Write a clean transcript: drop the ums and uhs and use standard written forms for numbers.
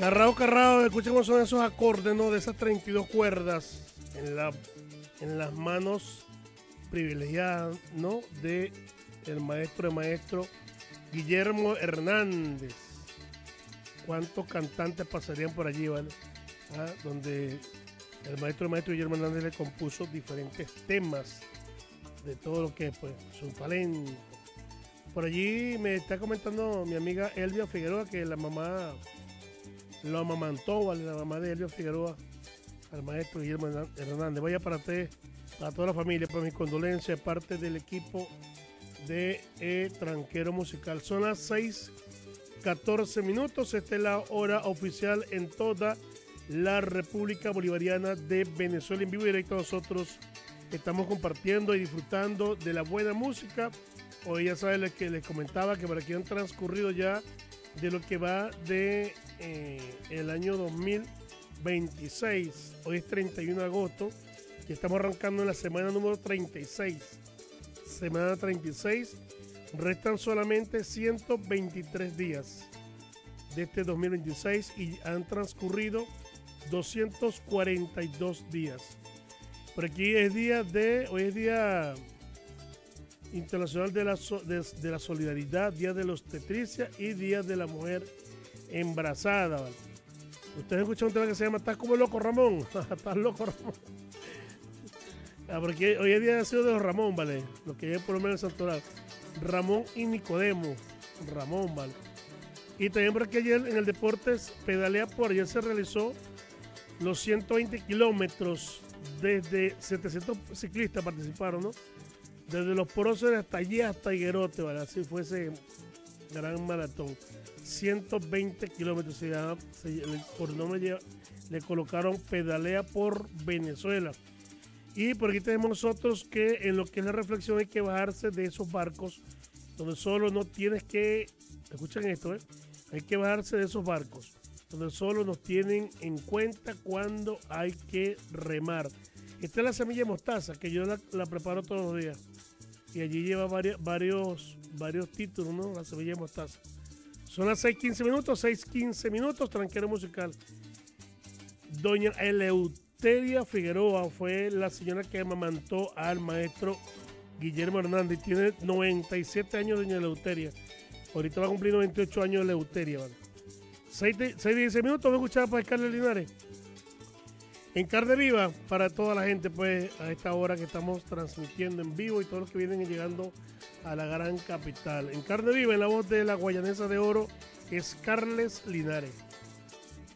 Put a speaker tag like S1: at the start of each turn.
S1: Carrao, escuchen cómo son esos acordes, ¿no? De esas 32 cuerdas en las manos privilegiadas, ¿no? De el maestro de maestro Guillermo Hernández. ¿Cuántos cantantes pasarían por allí, ¿vale? Donde el maestro de maestro Guillermo Hernández le compuso diferentes temas de todo lo que es, pues, su talento. Por allí me está comentando mi amiga Elvia Figueroa que la mamá lo amamantó, ¿vale? La mamá de Elvia Figueroa al maestro Guillermo Hernández. Vaya para usted, para toda la familia, pues mis condolencias, parte del equipo de Tranquero Musical. Son las 6:14. Esta es la hora oficial en toda la República Bolivariana de Venezuela. En vivo y directo nosotros estamos compartiendo y disfrutando de la buena música. Hoy ya saben que les comentaba que por aquí han transcurrido ya de lo que va de el año 2026. Hoy es 31 de agosto y estamos arrancando en la semana número 36. Semana 36. Restan solamente 123 días de este 2026 y han transcurrido 242 días. Por aquí hoy es día internacional de la solidaridad, día de la obstetricia y día de la mujer embarazada, ¿vale? Ustedes escuchan un tema que se llama "Estás como loco, Ramón". Estás loco, Ramón. Porque hoy es día de los Ramón, ¿vale? Lo que es por lo menos el santoral. Ramón y Nicodemo. Ramón, ¿vale? Y también por aquí ayer en el Deportes Pedalea por ayer se realizó los 120 kilómetros. Desde 700 ciclistas participaron, ¿no? Desde los próceres hasta allí, hasta Higuerote, ¿vale? Así fue ese gran maratón. 120 kilómetros. Por nombre le colocaron Pedalea por Venezuela. Y por aquí tenemos nosotros que en lo que es la reflexión hay que bajarse de esos barcos donde solo no tienes que, escuchen esto, hay que bajarse de esos barcos donde solo nos tienen en cuenta cuando hay que remar. Esta es la semilla de mostaza que yo la preparo todos los días y allí lleva varios títulos, ¿no? La semilla de mostaza. Son las 6:15, Tranquero Musical. Doña Eleuteria Figueroa fue la señora que amamantó al maestro Guillermo Hernández. Tiene 97 años, doña Eleuteria. Ahorita va a cumplir 98 años Eleuteria, ¿vale? 6:16, voy a escuchar para Carlos Linares. En Carne Viva, para toda la gente, pues, a esta hora que estamos transmitiendo en vivo y todos los que vienen llegando a la gran capital. En Carne Viva, en la voz de la guayanesa de oro, es Carles Linares.